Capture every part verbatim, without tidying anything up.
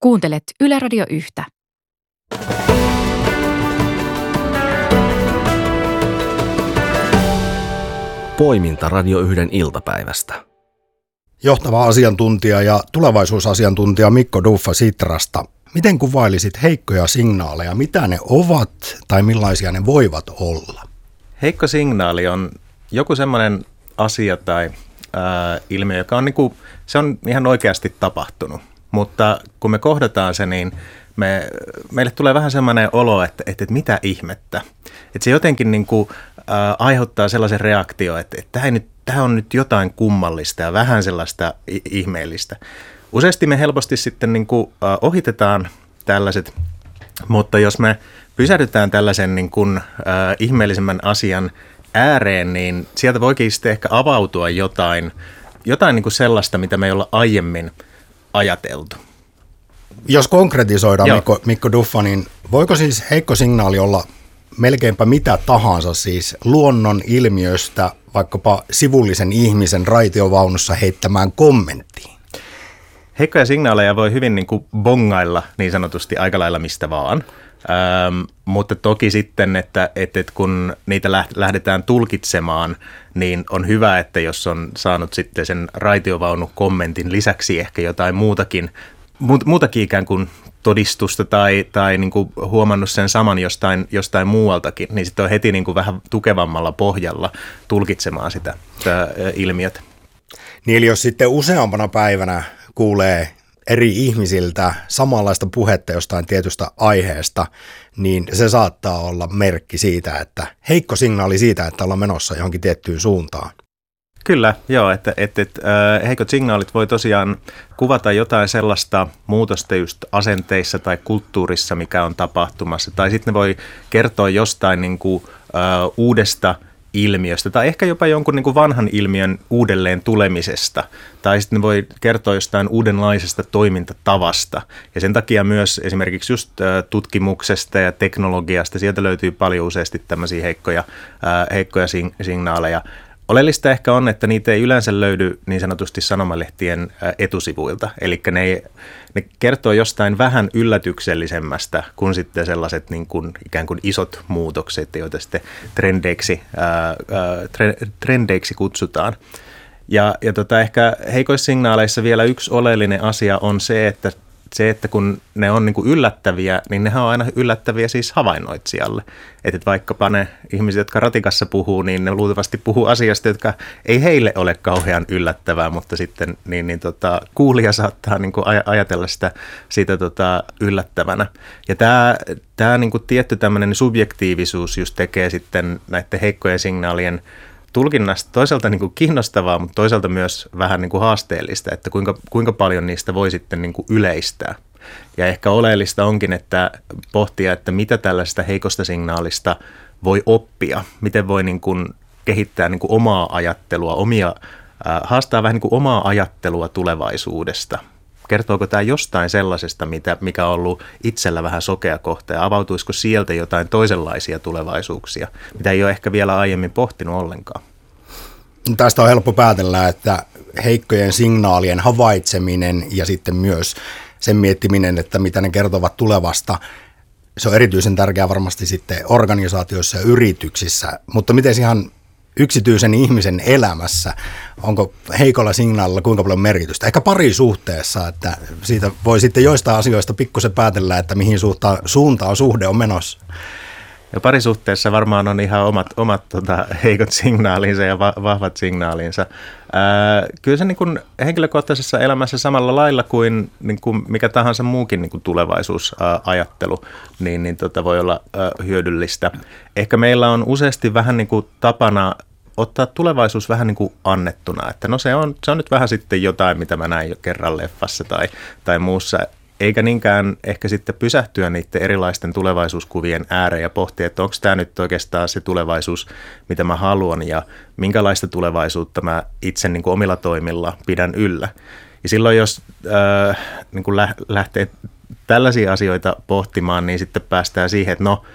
Kuuntelet Yle Radio Yhtä. Poiminta Radio Yhden iltapäivästä. Johtava asiantuntija ja tulevaisuusasiantuntija Mikko Duffa Sitrasta. Miten kuvailisit heikkoja signaaleja? Mitä ne ovat tai millaisia ne voivat olla? Heikko signaali on joku semmoinen asia tai ää, ilmiö, joka on, niinku, se on ihan oikeasti tapahtunut. Mutta kun me kohdataan se, niin me, meille tulee vähän semmoinen olo, että, että, että mitä ihmettä. Että se jotenkin niinku, ää, aiheuttaa sellaisen reaktio, että, että tämä, nyt, tämä on nyt jotain kummallista ja vähän sellaista ihmeellistä. Useasti me helposti sitten niinku, ää, ohitetaan tällaiset, mutta jos me pysähdytään tällaisen niin kuin, ää, ihmeellisemmän asian ääreen, niin sieltä voikin sitten ehkä avautua jotain, jotain niin kuin sellaista, mitä me ei olla aiemmin ajateltu. Jos konkretisoidaan, Mikko, Mikko Duffa, niin voiko siis heikko signaali olla melkeinpä mitä tahansa, siis luonnon ilmiöstä vaikkapa sivullisen ihmisen raitiovaunussa heittämään kommenttiin? Heikkoja signaaleja voi hyvin niin kuin bongailla niin sanotusti aika lailla mistä vaan, ähm, mutta toki sitten, että, että kun niitä lähdetään tulkitsemaan, niin on hyvä, että jos on saanut sitten sen raitiovaunukommentin lisäksi ehkä jotain muutakin, muutakin ikään kuin todistusta tai, tai niin kuin huomannut sen saman jostain, jostain muualtakin, niin sitten on heti niin kuin vähän tukevammalla pohjalla tulkitsemaan sitä, sitä ilmiötä. Niin eli jos sitten useampana päivänä kuulee eri ihmisiltä samanlaista puhetta jostain tietystä aiheesta, niin se saattaa olla merkki siitä, että heikko signaali siitä, että ollaan menossa johonkin tiettyyn suuntaan. Kyllä, joo, että, että, että äh, heikot signaalit voi tosiaan kuvata jotain sellaista muutosta just asenteissa tai kulttuurissa, mikä on tapahtumassa, tai sitten ne voi kertoa jostain niin kuin, äh, uudesta ilmiöstä tai ehkä jopa jonkun niin kuin vanhan ilmiön uudelleen tulemisesta tai sitten ne voi kertoa jostain uudenlaisesta toimintatavasta ja sen takia myös esimerkiksi just tutkimuksesta ja teknologiasta sieltä löytyy paljon useasti tämmöisiä heikkoja, heikkoja signaaleja. Oleellista ehkä on, että niitä ei yleensä löydy niin sanotusti sanomalehtien etusivuilta, eli ne, ei, ne kertoo jostain vähän yllätyksellisemmästä kuin sitten sellaiset niin kuin ikään kuin isot muutokset, joita sitten trendeiksi, ää, trendeiksi kutsutaan. Ja, ja tota, ehkä heikoissa signaaleissa vielä yksi oleellinen asia on se, että Se, että kun ne on niin kuin yllättäviä, niin nehän on aina yllättäviä siis havainnoitsijalle. Että vaikkapa ne ihmiset, jotka ratikassa puhuu, niin ne luultavasti puhuu asiasta, jotka ei heille ole kauhean yllättävää, mutta sitten niin, niin tota, kuulija saattaa niin kuin ajatella sitä, sitä tota, yllättävänä. Ja tämä, tämä niin kuin tietty tämmöinen subjektiivisuus just tekee sitten näiden heikkojen signaalien tulkinnasta toisaalta niin kuin kiinnostavaa, mutta toisaalta myös vähän niin kuin haasteellista, että kuinka, kuinka paljon niistä voi sitten niin kuin yleistää. Ja ehkä oleellista onkin, että pohtia, että mitä tällaista heikosta signaalista voi oppia, miten voi niin kuin kehittää niin kuin omaa ajattelua, omia, äh, haastaa vähän niin kuin omaa ajattelua tulevaisuudesta. Kertooko tämä jostain sellaisesta, mitä, mikä on ollut itsellä vähän sokea kohta ja avautuisiko sieltä jotain toisenlaisia tulevaisuuksia, mitä ei ole ehkä vielä aiemmin pohtinut ollenkaan? Tästä on helppo päätellä, että heikkojen signaalien havaitseminen ja sitten myös sen miettiminen, että mitä ne kertovat tulevasta, se on erityisen tärkeää varmasti sitten organisaatioissa ja yrityksissä, mutta miten ihan yksityisen ihmisen elämässä, onko heikolla signaalilla kuinka paljon merkitystä? Ehkä parisuhteessa, että siitä voi sitten joistain asioista pikkusen päätellä, että mihin suuntaan, suuntaan suhde on menossa. Ja parisuhteessa varmaan on ihan omat, omat tota, heikot signaalinsa ja va- vahvat signaalinsa. Ää, kyllä se niin kuin henkilökohtaisessa elämässä samalla lailla kuin, niin kuin mikä tahansa muukin niin kuin tulevaisuusajattelu, niin, niin tota voi olla ää, hyödyllistä. Ehkä meillä on useasti vähän niin kuin tapana ottaa tulevaisuus vähän niin kuin annettuna, että no se on, se on nyt vähän sitten jotain, mitä mä näin jo kerran leffassa tai, tai muussa. Eikä niinkään ehkä sitten pysähtyä niiden erilaisten tulevaisuuskuvien ääreen ja pohtia, että onko tämä nyt oikeastaan se tulevaisuus, mitä mä haluan ja minkälaista tulevaisuutta mä itse niin kuin omilla toimilla pidän yllä. Ja silloin jos äh, niin kuin lähtee tällaisia asioita pohtimaan, niin sitten päästään siihen, että no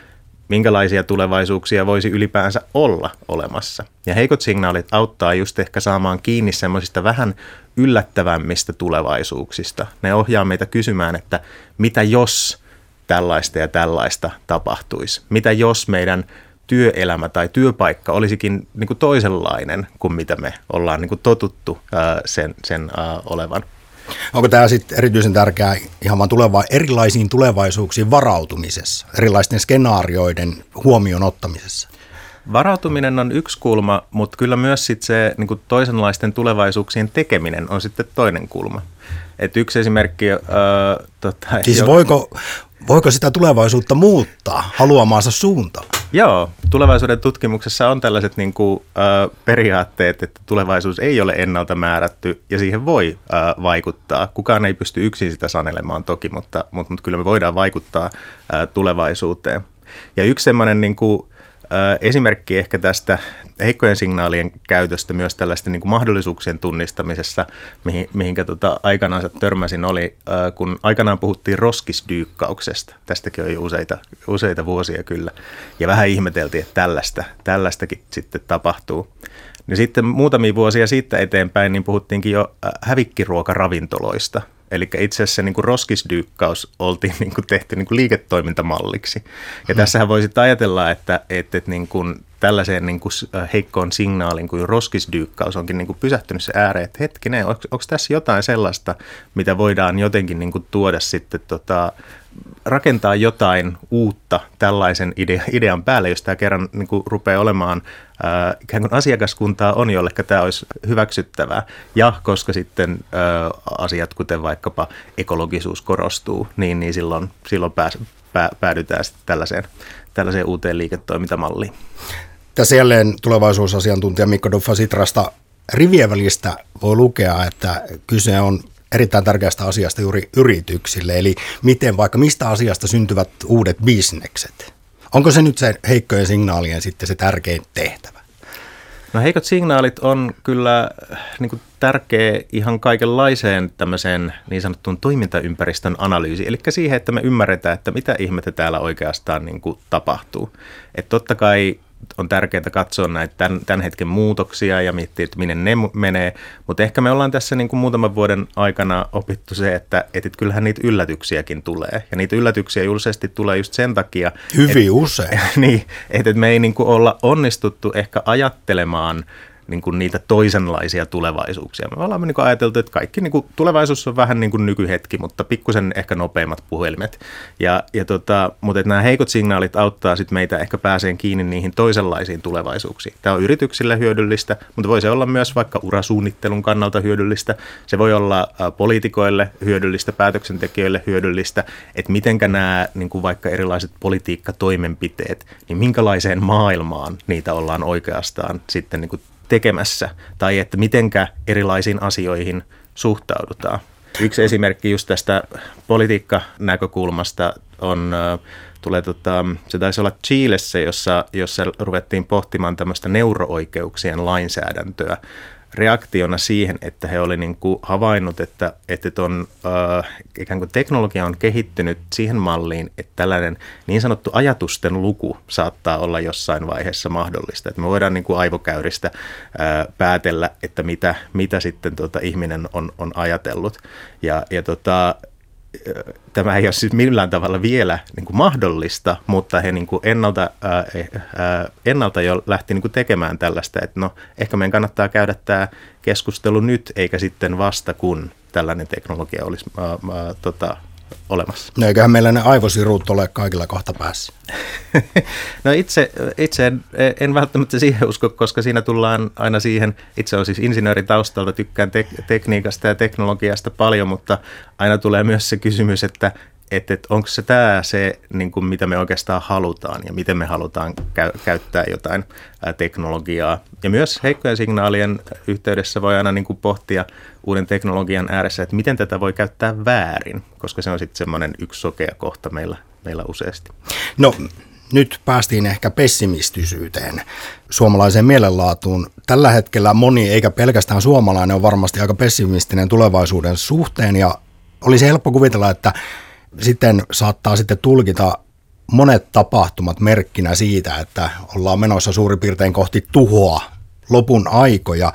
minkälaisia tulevaisuuksia voisi ylipäänsä olla olemassa. Ja heikot signaalit auttaa just ehkä saamaan kiinni semmoisista vähän yllättävämmistä tulevaisuuksista. Ne ohjaa meitä kysymään, että mitä jos tällaista ja tällaista tapahtuisi? Mitä jos meidän työelämä tai työpaikka olisikin niin kuin toisenlainen kuin mitä me ollaan niin kuin totuttu ää, sen, sen ää, olevan? Onko tämä sitten erityisen tärkeää ihan vaan tuleva, erilaisiin tulevaisuuksiin varautumisessa, erilaisten skenaarioiden huomioon ottamisessa? Varautuminen on yksi kulma, mutta kyllä myös sit se niin kuin toisenlaisten tulevaisuuksien tekeminen on sitten toinen kulma. Et yksi esimerkki... Ää, tota, siis jo, voiko, voiko sitä tulevaisuutta muuttaa haluamaansa suuntaan? Joo, tulevaisuuden tutkimuksessa on tällaiset niin kuin, ä, periaatteet, että tulevaisuus ei ole ennalta määrätty ja siihen voi ä, vaikuttaa. Kukaan ei pysty yksin sitä sanelemaan toki, mutta, mutta, mutta kyllä me voidaan vaikuttaa ä, tulevaisuuteen. Ja yksi semmoinen niin kuin, ä, esimerkki ehkä tästä heikkojen signaalien käytöstä myös tällaisten niin kuin mahdollisuuksien tunnistamisessa, mihin, mihinkä tota aikanaan törmäsin, oli, ää, kun aikanaan puhuttiin roskisdyykkauksesta. Tästäkin on jo useita, useita vuosia kyllä. Ja vähän ihmeteltiin, että tällaista, tällaistakin sitten tapahtuu. Ja sitten muutamia vuosia siitä eteenpäin niin puhuttiinkin jo hävikkiruokaravintoloista. Eli itse asiassa niin kuin roskisdyykkaus oltiin niin kuin tehty niin kuin liiketoimintamalliksi. Ja tässähän voi sitten ajatella, että, että, että niin kuin tällaiseen niin kuin heikkoon signaalin kuin roskisdyykkaus onkin niin kuin pysähtynyt se ääreen, että hetkinen, onko, onko tässä jotain sellaista, mitä voidaan jotenkin niin kuin tuoda sitten, tota, rakentaa jotain uutta tällaisen idea, idean päälle, jos tämä kerran niin kuin rupeaa olemaan ää, ikään kuin asiakaskuntaa on, jolleka tämä olisi hyväksyttävää. Ja koska sitten ää, asiat, kuten vaikkapa ekologisuus korostuu, niin, niin silloin, silloin pääs, pää, päädytään sitten tällaiseen, tällaiseen uuteen liiketoimintamalliin. Tässä jälleen tulevaisuusasiantuntija Mikko Duffa Sitrasta rivien välistä voi lukea, että kyse on erittäin tärkeästä asiasta juuri yrityksille, eli miten vaikka mistä asiasta syntyvät uudet bisnekset. Onko se nyt se heikkojen signaalien sitten se tärkein tehtävä? No heikot signaalit on kyllä niin kuin tärkeä ihan kaikenlaiseen tämmöiseen niin sanottuun toimintaympäristön analyysiin, eli siihen, että me ymmärretään, että mitä ihmettä täällä oikeastaan niin kuin tapahtuu. Että totta kai on tärkeää katsoa näitä tämän, tämän hetken muutoksia ja miettiä, että minne ne menee, mutta ehkä me ollaan tässä niin kuin muutaman vuoden aikana opittu se, että, että kyllähän niitä yllätyksiäkin tulee. Ja niitä yllätyksiä julisesti tulee just sen takia, hyvin että, usein. Niin, että me ei niin kuin olla onnistuttu ehkä ajattelemaan niin kuin niitä toisenlaisia tulevaisuuksia. Me ollaan niin kuin ajateltu, että kaikki niin kuin, tulevaisuus on vähän niin kuin nykyhetki, mutta pikkusen ehkä nopeammat puhelimet. Ja, ja tota, mutta että nämä heikot signaalit auttaa sit meitä ehkä pääseen kiinni niihin toisenlaisiin tulevaisuuksiin. Tämä on yrityksille hyödyllistä, mutta voi se olla myös vaikka urasuunnittelun kannalta hyödyllistä. Se voi olla ä, poliitikoille hyödyllistä, päätöksentekijöille hyödyllistä, että mitenkä nämä niin kuin vaikka erilaiset politiikkatoimenpiteet, niin minkälaiseen maailmaan niitä ollaan oikeastaan sitten niin kuin tekemässä, tai että mitenkä erilaisiin asioihin suhtaudutaan. Yksi esimerkki just tästä politiikkanäkökulmasta on, tulee tota, se taisi olla Chilessä, jossa, jossa ruvettiin pohtimaan tämmöistä neuro-oikeuksien lainsäädäntöä reaktiona siihen, että he olivat niin kuin havainnut, että, että on, äh, ikään kuin teknologia on kehittynyt siihen malliin, että tällainen niin sanottu ajatusten luku saattaa olla jossain vaiheessa mahdollista. Että me voidaan niin kuin aivokäyristä äh, päätellä, että mitä, mitä sitten tota ihminen on, on ajatellut. Ja, ja tota, tämä ei ole siis millään tavalla vielä niin kuin mahdollista, mutta he niin kuin ennalta, ää, ää, ennalta jo lähti niin kuin tekemään tällaista, että no ehkä meidän kannattaa käydä tämä keskustelu nyt, eikä sitten vasta kun tällainen teknologia olisi ää, ää, tota, olemassa. No eiköhän meillä ne aivosirut ole kaikilla kohta päässä. No itse, itse en, en välttämättä siihen usko, koska siinä tullaan aina siihen, itse olen siis insinöörin taustalta, tykkään tek- tekniikasta ja teknologiasta paljon, mutta aina tulee myös se kysymys, että että et onko se tämä se, niin kuin mitä me oikeastaan halutaan ja miten me halutaan käy, käyttää jotain ää, teknologiaa. Ja myös heikkojen signaalien yhteydessä voi aina niin kuin pohtia uuden teknologian ääressä, että miten tätä voi käyttää väärin, koska se on sitten semmoinen yksi sokea kohta meillä, meillä useasti. No nyt päästiin ehkä pessimistisyyteen, suomalaiseen mielenlaatuun. Tällä hetkellä moni, eikä pelkästään suomalainen, on varmasti aika pessimistinen tulevaisuuden suhteen ja olisi helppo kuvitella, että sitten saattaa sitten tulkita monet tapahtumat merkkinä siitä, että ollaan menossa suurin piirtein kohti tuhoa, lopun aikoja.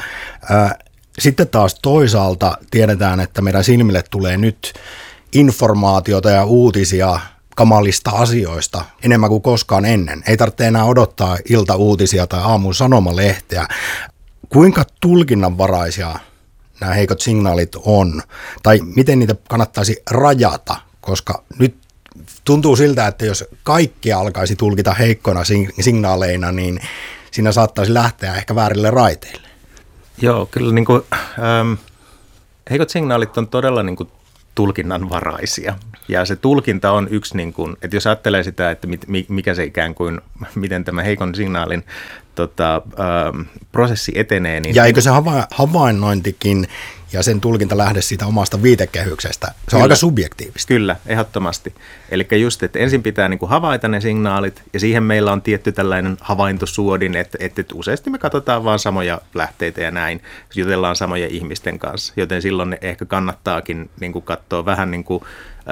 Sitten taas toisaalta tiedetään, että meidän silmille tulee nyt informaatiota ja uutisia kamalista asioista enemmän kuin koskaan ennen. Ei tarvitse enää odottaa iltauutisia tai aamun sanomalehteä. Kuinka tulkinnanvaraisia nämä heikot signaalit on? Tai miten niitä kannattaisi rajata? Koska nyt tuntuu siltä, että jos kaikki alkaisi tulkita heikkoina signaaleina, niin siinä saattaisi lähteä ehkä väärille raiteille. Joo, kyllä niin kuin, ähm, heikot signaalit on todella niin kuin tulkinnanvaraisia. Ja se tulkinta on yksi, niin kuin, että jos ajattelee sitä, että mit, mikä se ikään kuin, miten tämä heikon signaalin tota, ähm, prosessi etenee. Niin, ja eikö se hava- havainnointikin ja sen tulkinta lähde siitä omasta viitekehyksestä? Se on kyllä, aika subjektiivista. Kyllä, ehdottomasti. Eli just, että ensin pitää niin kuin havaita ne signaalit, ja siihen meillä on tietty tällainen havaintosuodin, että, että useasti me katsotaan vaan samoja lähteitä ja näin, jutellaan samojen ihmisten kanssa, joten silloin ehkä kannattaakin niin kuin katsoa vähän niin kuin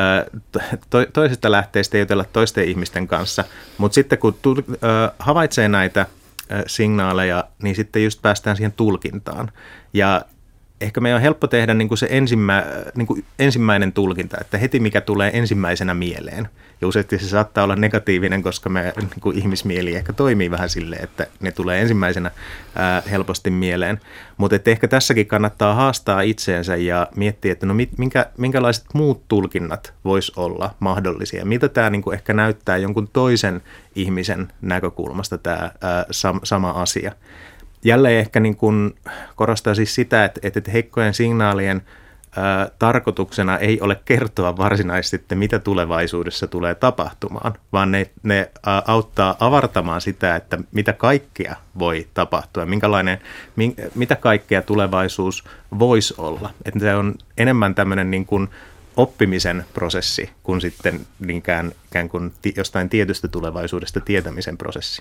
to, toisesta lähteistä jutella toisten ihmisten kanssa, mutta sitten kun tu, havaitsee näitä signaaleja, niin sitten just päästään siihen tulkintaan. Ja ehkä meidän on helppo tehdä niin kuin se ensimmä, niin kuin ensimmäinen tulkinta, että heti mikä tulee ensimmäisenä mieleen. Ja useasti se saattaa olla negatiivinen, koska me niin kuin ihmismieli ehkä toimii vähän silleen, että ne tulee ensimmäisenä ää, helposti mieleen. Mutta ehkä tässäkin kannattaa haastaa itseensä ja miettiä, että no minkä, minkälaiset muut tulkinnat vois olla mahdollisia. Miltä tämä niin kuin ehkä näyttää jonkun toisen ihmisen näkökulmasta tämä ää, sam, sama asia. Jälleen ehkä niin kuin korostaa siis sitä, että, että heikkojen signaalien ää, tarkoituksena ei ole kertoa varsinaisesti, että mitä tulevaisuudessa tulee tapahtumaan, vaan ne, ne ää, auttaa avartamaan sitä, että mitä kaikkea voi tapahtua, minkälainen, min, mitä kaikkea tulevaisuus voisi olla. Että se on enemmän tämmöinen niin kuin oppimisen prosessi kuin sitten niinkään, ikään kuin jostain tietystä tulevaisuudesta tietämisen prosessi.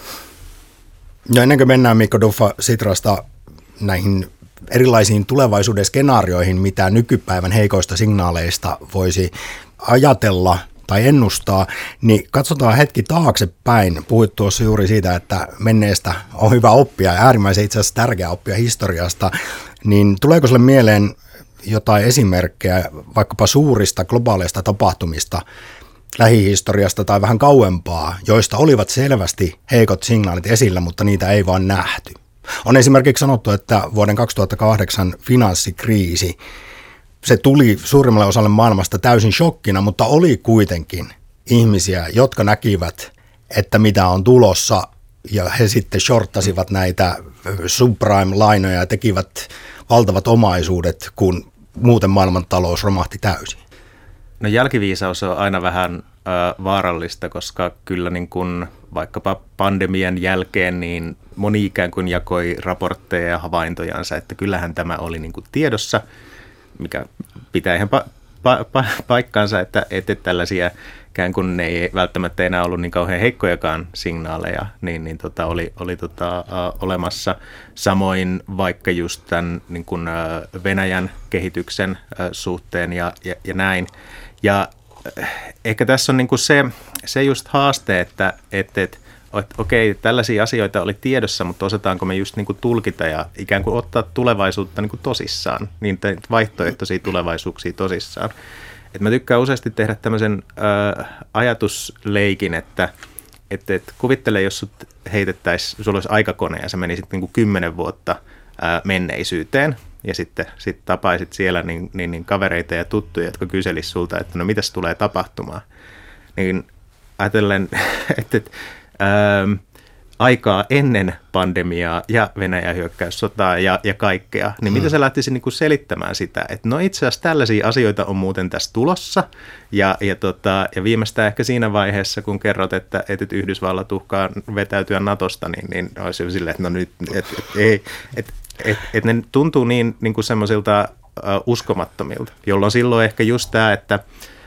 No ennen kuin mennään Mikko Duffa Sitrasta näihin erilaisiin tulevaisuuden skenaarioihin, mitä nykypäivän heikoista signaaleista voisi ajatella tai ennustaa, niin katsotaan hetki taaksepäin. Puhuit tuossa juuri siitä, että menneestä on hyvä oppia ja äärimmäisen itse asiassa tärkeää oppia historiasta, niin tuleeko sinulle mieleen jotain esimerkkejä vaikkapa suurista globaaleista tapahtumista, lähihistoriasta tai vähän kauempaa, joista olivat selvästi heikot signaalit esillä, mutta niitä ei vaan nähty. On esimerkiksi sanottu, että vuoden kaksituhattakahdeksan finanssikriisi, se tuli suurimmalle osalle maailmasta täysin shokkina, mutta oli kuitenkin ihmisiä, jotka näkivät, että mitä on tulossa, ja he sitten shorttasivat näitä subprime-lainoja ja tekivät valtavat omaisuudet, kun muuten maailmantalous romahti täysin. No jälkiviisaus on aina vähän ö, vaarallista, koska kyllä niin kuin vaikkapa pandemian jälkeen niin moni ikään kuin jakoi raportteja ja havaintojansa, että kyllähän tämä oli niin kuin tiedossa, mikä pitää ihan pa- pa- pa- paikkaansa, että, että tällaisia ikään kuin ne ei välttämättä enää ollut niin kauhean heikkojakaan signaaleja, niin, niin tota, oli, oli tota, uh, olemassa. Samoin vaikka just tämän niin kuin, uh, Venäjän kehityksen uh, suhteen ja, ja, ja näin. Ja uh, ehkä tässä on niin kuin se, se just haaste, että et, et, et, okei, tällaisia asioita oli tiedossa, mutta osataanko me just niin kuin tulkita ja ikään kuin ottaa tulevaisuutta niin kuin tosissaan, niin vaihtoehtoisia tulevaisuuksia tosissaan. Et mä tykkään useasti tehdä tämmöisen ö, ajatusleikin, että et, et kuvittele, jos sut heitettäisiin, sulla olisi aikakone ja sä menisit niinku kymmenen vuotta ö, menneisyyteen ja sitten sit tapaisit siellä niin, niin, niin kavereita ja tuttuja, jotka kyselisivät sulta, että no mitäs tulee tapahtumaan. Niin ajatellen, että et, ö, aikaa ennen pandemiaa ja Venäjän hyökkäyssotaa ja, ja kaikkea, niin hmm. mitä sä lähtisit niin kuin selittämään sitä, että no itse asiassa tällaisia asioita on muuten tässä tulossa, ja, ja, tota, ja viimeistään ehkä siinä vaiheessa, kun kerrot, että, että Yhdysvallat uhkaa vetäytyä Natosta, niin, niin olisi jo silleen, että no nyt, että et, ei, että et, et ne tuntuu niin, niin kuin semmoisilta uh, uskomattomilta, jolloin silloin ehkä just tämä, että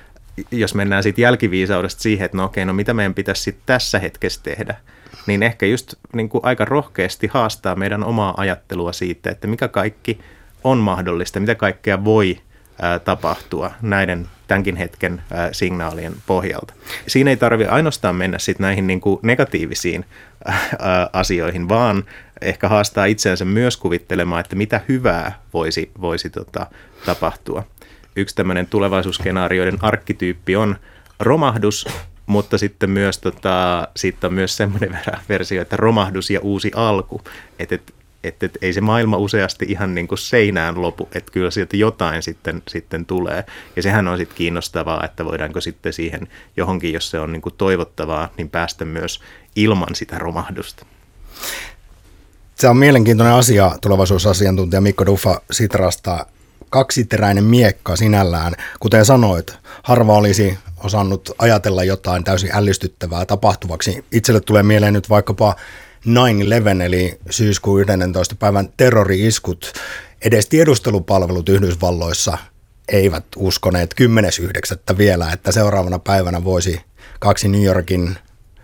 jos mennään siitä jälkiviisaudesta siihen, että no okei, no mitä meidän pitäisi sitten tässä hetkessä tehdä, niin ehkä just niin kuin aika rohkeasti haastaa meidän omaa ajattelua siitä, että mikä kaikki on mahdollista, mitä kaikkea voi ää, tapahtua näiden tämänkin hetken ää, signaalien pohjalta. Siinä ei tarvitse ainoastaan mennä sit näihin niin kuin negatiivisiin ää, asioihin, vaan ehkä haastaa itseänsä myös kuvittelemaan, että mitä hyvää voisi, voisi tota, tapahtua. Yksi tämmöinen tulevaisuusskenaarioiden arkkityyppi on romahdus, mutta sitten myös, tota, siitä on myös semmoinen versio, että romahdus ja uusi alku, että et, et, et, ei se maailma useasti ihan niin kuin seinään lopu, että kyllä sieltä jotain sitten, sitten tulee. Ja sehän on sitten kiinnostavaa, että voidaanko sitten siihen johonkin, jos se on niin kuin toivottavaa, niin päästä myös ilman sitä romahdusta. Se on mielenkiintoinen asia, tulevaisuusasiantuntija Mikko Duffa Sitrasta. Kaksiteräinen miekka sinällään, kuten sanoit, harva olisi osannut ajatella jotain täysin ällistyttävää tapahtuvaksi. Itselle tulee mieleen nyt vaikkapa nine eleven eli syyskuun yhdennentoista päivän terrori-iskut. Edes tiedustelupalvelut Yhdysvalloissa eivät uskoneet kymmenes yhdeksättä vielä, että seuraavana päivänä voisi kaksi New Yorkin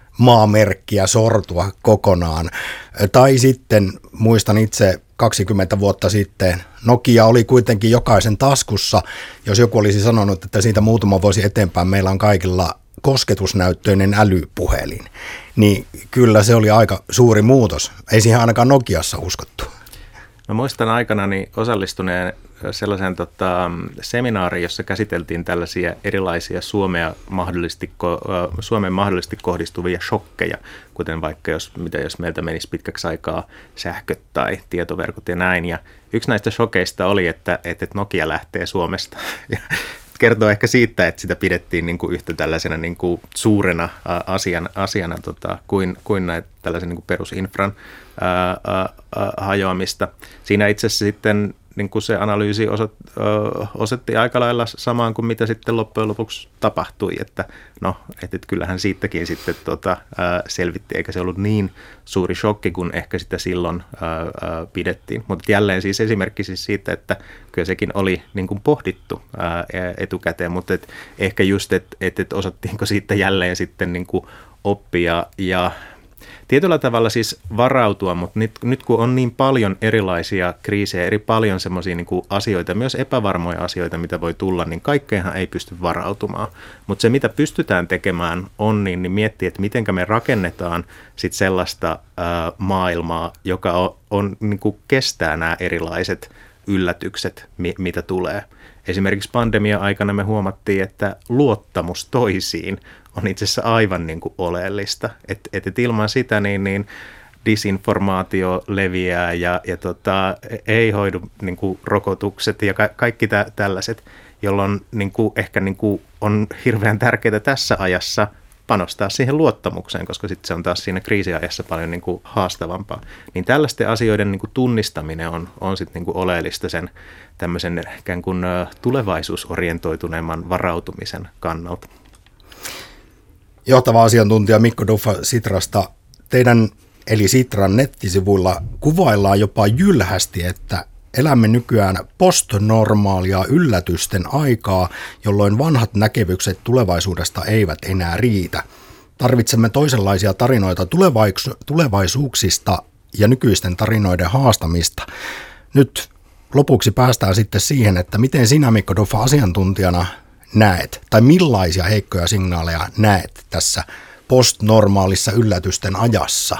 maamerkkiä sortua kokonaan. Tai sitten muistan itse kaksikymmentä vuotta sitten, Nokia oli kuitenkin jokaisen taskussa. Jos joku olisi sanonut, että siitä muutama vuosi eteenpäin meillä on kaikilla kosketusnäyttöinen älypuhelin, niin kyllä se oli aika suuri muutos. Ei siihen ainakaan Nokiassa uskottu. Mä muistan aikanani osallistuneen sellaiseen tota, seminaariin, jossa käsiteltiin tällaisia erilaisia Suomea mahdollisesti, Suomeen mahdollisesti kohdistuvia shokkeja, kuten vaikka jos, mitä jos meiltä menisi pitkäksi aikaa sähköt tai tietoverkot ja näin. Ja yksi näistä shokeista oli, että, että Nokia lähtee Suomesta. Ja kertoo ehkä siitä, että sitä pidettiin niin kuin yhtä tällaisena niin kuin suurena asiana, asiana tota, kuin, kuin näitä tällaisen niin kuin perusinfran ää, ää, hajoamista. Siinä itse asiassa sitten niin kuin se analyysi osat, ö, osoitti aika lailla samaan kuin mitä sitten loppujen lopuksi tapahtui, että no, että kyllähän siitäkin sitten tota, ö, selvitti, eikä se ollut niin suuri shokki kuin ehkä sitä silloin ö, ö, pidettiin. Mutta jälleen siis esimerkki siis siitä, että kyllä sekin oli niin kuin pohdittu ö, etukäteen, mutta et ehkä just, että et, et osattiinko siitä jälleen sitten niin kuin oppia ja tietyllä tavalla siis varautua, mutta nyt, nyt kun on niin paljon erilaisia kriisejä, eri paljon semmoisia niin kuin asioita, myös epävarmoja asioita, mitä voi tulla, niin kaikkeenhan ei pysty varautumaan. Mutta se, mitä pystytään tekemään, on niin, niin miettiä, että miten me rakennetaan sit sellaista ää, maailmaa, joka on, on niin kuin kestää nämä erilaiset yllätykset, mi, mitä tulee. Esimerkiksi pandemia-aikana me huomattiin, että luottamus toisiin on itse asiassa aivan niin kuin oleellista. Että et, et ilman sitä niin, niin disinformaatio leviää ja, ja tota, ei hoidu niin kuin rokotukset ja ka- kaikki tä- tällaiset, jolloin niin kuin, ehkä niin kuin on hirveän tärkeää tässä ajassa panostaa siihen luottamukseen, koska sitten se on taas siinä kriisiajassa paljon niin kuin haastavampaa. Niin tällaisten asioiden niin kuin tunnistaminen on, on sitten niin kuin oleellista sen tämmöisen ikään kuin tulevaisuusorientoituneemman varautumisen kannalta. Johtava asiantuntija Mikko Duffa Sitrasta, teidän eli Sitran nettisivuilla kuvaillaan jopa jylhästi, että elämme nykyään postnormaalia yllätysten aikaa, jolloin vanhat näkemykset tulevaisuudesta eivät enää riitä. Tarvitsemme toisenlaisia tarinoita tulevaisu- tulevaisuuksista ja nykyisten tarinoiden haastamista. Nyt lopuksi päästään sitten siihen, että miten sinä, Mikko Duffa, asiantuntijana näet, tai millaisia heikkoja signaaleja näet tässä postnormaalissa yllätysten ajassa?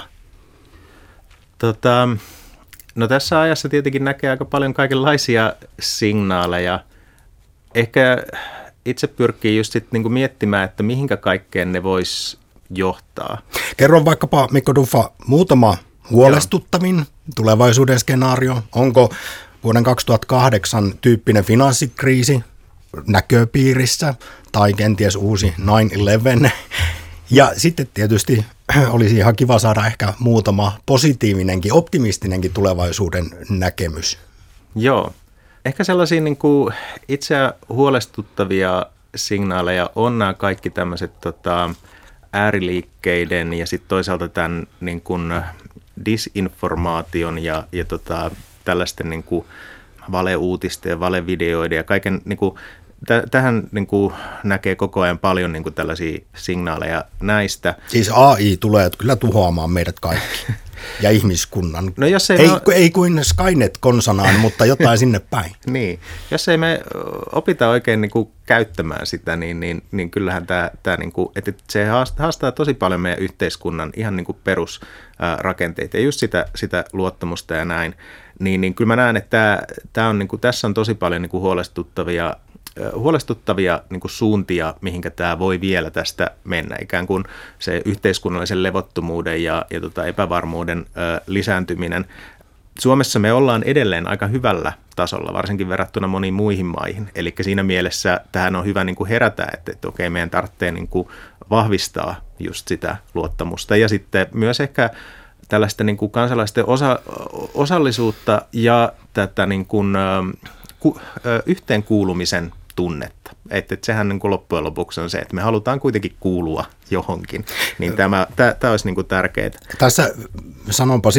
Tota, no tässä ajassa tietenkin näkee aika paljon kaikenlaisia signaaleja. Ehkä itse pyrkii just sit niinku miettimään, että mihinkä kaikkeen ne vois johtaa. Kerro vaikkapa, Mikko Duffa, muutama huolestuttavin Joo. tulevaisuuden skenaario. Onko vuoden kaksituhattakahdeksan tyyppinen finanssikriisi näköpiirissä tai kenties uusi nine eleven. Ja sitten tietysti olisi ihan kiva saada ehkä muutama positiivinenkin, optimistinenkin tulevaisuuden näkemys. Joo. Ehkä sellaisia niin kuin itseä huolestuttavia signaaleja on nämä kaikki tämmöiset tota, ääriliikkeiden ja sitten toisaalta tämän niin kuin disinformaation ja, ja tota, tällaisten niin kuin valeuutisten ja valevideoiden ja kaiken niin kuin t- tähän niin kuin näkee koko ajan paljon niin kuin tällaisia signaaleja näistä. Siis A I tulee kyllä tuhoamaan meidät kaikki ja ihmiskunnan. No jos ei, ei, me... ei kuin Skynet konsanaan, mutta jotain sinne päin. Niin, jos ei me opita oikein niin kuin käyttämään sitä, niin, niin, niin kyllähän tämä, tämä niin kuin, että se haastaa tosi paljon meidän yhteiskunnan ihan niin kuin perusrakenteita ja just sitä, sitä luottamusta ja näin. Niin, niin kyllä mä näen, että tämä, tämä on, niin kuin, tässä on tosi paljon niin kuin huolestuttavia, huolestuttavia niin kuin suuntia, mihinkä tämä voi vielä tästä mennä. Ikään kuin se yhteiskunnallisen levottomuuden ja, ja tota epävarmuuden ö, lisääntyminen. Suomessa me ollaan edelleen aika hyvällä tasolla, varsinkin verrattuna moniin muihin maihin. Eli siinä mielessä tähän on hyvä niin kuin herätä, että, että okei, meidän tarvitsee niin kuin vahvistaa just sitä luottamusta ja sitten myös ehkä tällaista niin kuin kansalaisten osa, osallisuutta ja tätä niin kuin, ku, yhteenkuulumisen tunnetta. Että et sehän niin kuin loppujen lopuksi on se, että me halutaan kuitenkin kuulua johonkin. Niin tämä, tämä, tämä olisi niin kuin tärkeää. Tässä sanonpa